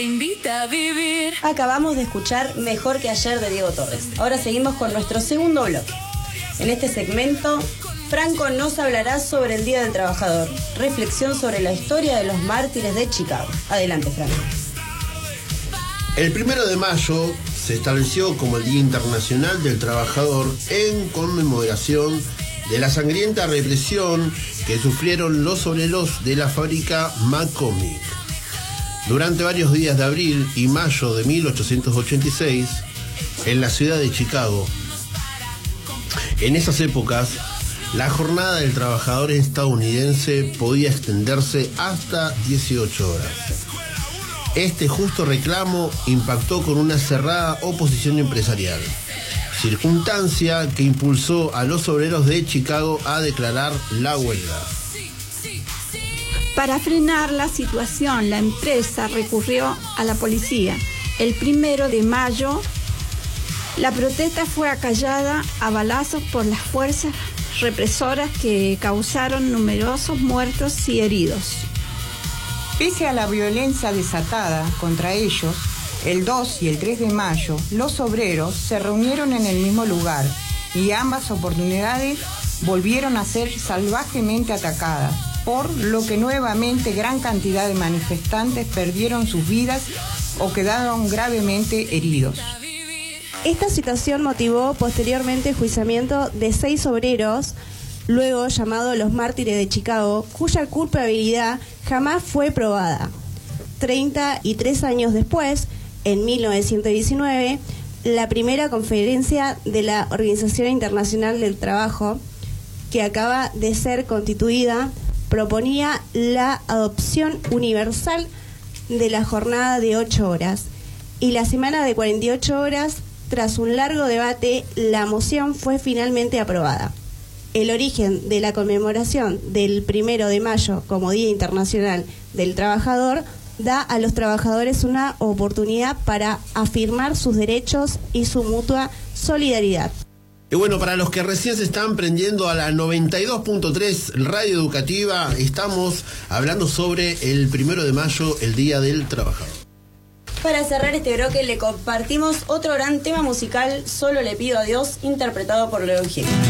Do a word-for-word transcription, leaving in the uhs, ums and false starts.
Invita a vivir. Acabamos de escuchar Mejor que ayer de Diego Torres. Ahora seguimos con nuestro segundo bloque. En este segmento, Franco nos hablará sobre el Día del Trabajador. Reflexión sobre la historia de los mártires de Chicago. Adelante, Franco. El primero de mayo se estableció como el Día Internacional del Trabajador en conmemoración de la sangrienta represión que sufrieron los obreros de la fábrica McCormick. Durante varios días de abril y mayo de mil ochocientos ochenta y seis, en la ciudad de Chicago. En esas épocas, la jornada del trabajador estadounidense podía extenderse hasta dieciocho horas. Este justo reclamo impactó con una cerrada oposición empresarial, circunstancia que impulsó a los obreros de Chicago a declarar la huelga. Para frenar la situación, la empresa recurrió a la policía. El primero de mayo, la protesta fue acallada a balazos por las fuerzas represoras que causaron numerosos muertos y heridos. Pese a la violencia desatada contra ellos, el dos y el tres de mayo, los obreros se reunieron en el mismo lugar y ambas oportunidades volvieron a ser salvajemente atacadas, por lo que nuevamente gran cantidad de manifestantes perdieron sus vidas o quedaron gravemente heridos. Esta situación motivó posteriormente el juiciamiento de seis obreros, luego llamados los mártires de Chicago, cuya culpabilidad jamás fue probada. treinta y tres años después, en mil novecientos diecinueve, la primera conferencia de la Organización Internacional del Trabajo, que acaba de ser constituida, proponía la adopción universal de la jornada de ocho horas y la semana de cuarenta y ocho horas. Tras un largo debate, la moción fue finalmente aprobada. El origen de la conmemoración del primero de mayo como Día Internacional del Trabajador da a los trabajadores una oportunidad para afirmar sus derechos y su mutua solidaridad. Y bueno, para los que recién se están prendiendo a la noventa y dos punto tres Radio Educativa, estamos hablando sobre el primero de mayo, el Día del Trabajador. Para cerrar este bloque le compartimos otro gran tema musical, Solo le pido a Dios, interpretado por Leo Gil.